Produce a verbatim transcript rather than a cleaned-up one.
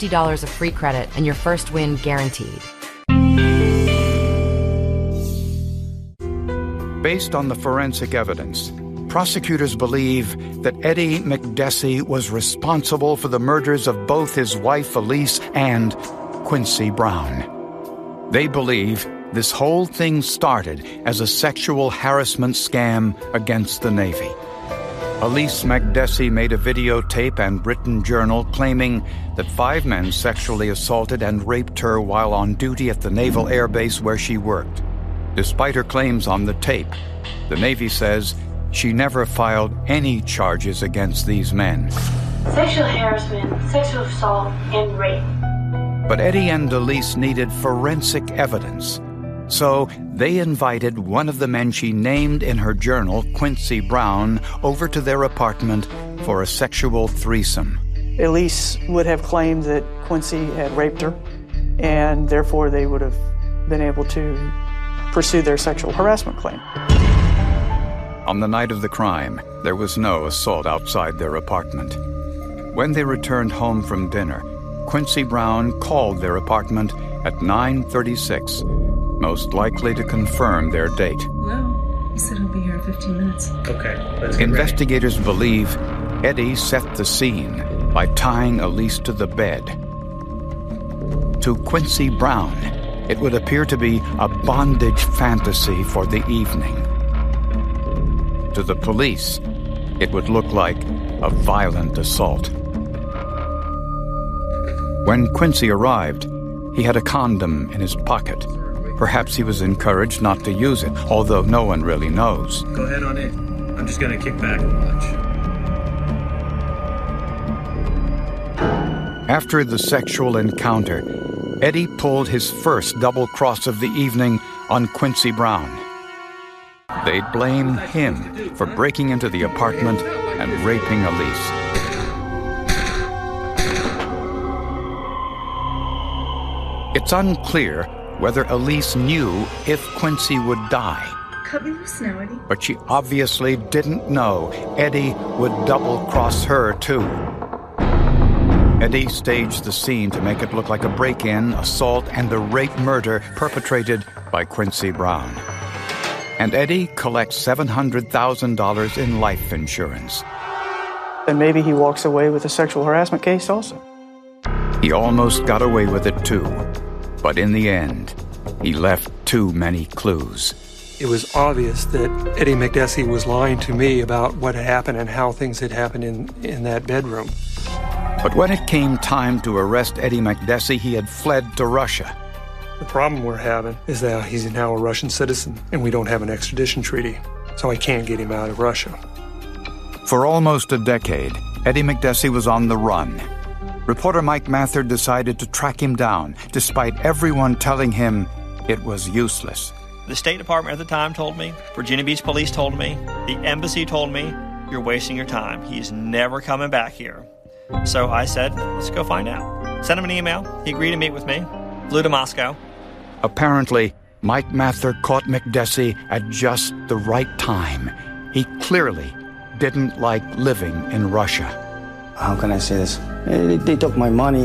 dollars of free credit and your first win guaranteed. Based on the forensic evidence, prosecutors believe that Eddie McDessie was responsible for the murders of both his wife Elise and Quincy Brown. They believe this whole thing started as a sexual harassment scam against the Navy. Elise McDessie made a videotape and written journal claiming that five men sexually assaulted and raped her while on duty at the Naval Air Base where she worked. Despite her claims on the tape, the Navy says she never filed any charges against these men. Sexual harassment, sexual assault, and rape. But Eddie and Elise needed forensic evidence, so they invited one of the men she named in her journal, Quincy Brown, over to their apartment for a sexual threesome. Elise would have claimed that Quincy had raped her, and therefore they would have been able to pursue their sexual harassment claim. On the night of the crime, there was no assault outside their apartment. When they returned home from dinner, Quincy Brown called their apartment at nine thirty-six, most likely to confirm their date. Well, he said he'll be here in fifteen minutes. Okay, let's get Investigators ready. believe Eddie set the scene by tying Elise to the bed. To Quincy Brown, it would appear to be a bondage fantasy for the evening. To the police, it would look like a violent assault. When Quincy arrived, he had a condom in his pocket. Perhaps he was encouraged not to use it, although no one really knows. Go ahead on in. I'm just going to kick back and watch. After the sexual encounter, Eddie pulled his first double cross of the evening on Quincy Brown. They'd blame him for breaking into the apartment and raping Elise. It's unclear whether Elise knew if Quincy would die. Cut me loose now, Eddie. But she obviously didn't know Eddie would double-cross her, too. Eddie staged the scene to make it look like a break-in, assault, and a rape murder perpetrated by Quincy Brown. And Eddie collects seven hundred thousand dollars in life insurance. And maybe he walks away with a sexual harassment case also. He almost got away with it, too. But in the end, he left too many clues. It was obvious that Eddie McDessie was lying to me about what had happened and how things had happened in, in that bedroom. But when it came time to arrest Eddie McDessie, he had fled to Russia. The problem we're having is that he's now a Russian citizen, and we don't have an extradition treaty, so I can't get him out of Russia. For almost a decade, Eddie McDessie was on the run. Reporter Mike Mather decided to track him down, despite everyone telling him it was useless. The State Department at the time told me, Virginia Beach Police told me, the embassy told me, you're wasting your time. He's never coming back here. So I said, let's go find out. Sent him an email. He agreed to meet with me. Flew to Moscow. Apparently, Mike Mather caught McDessie at just the right time. He clearly didn't like living in Russia. How can I say this? They, they took my money.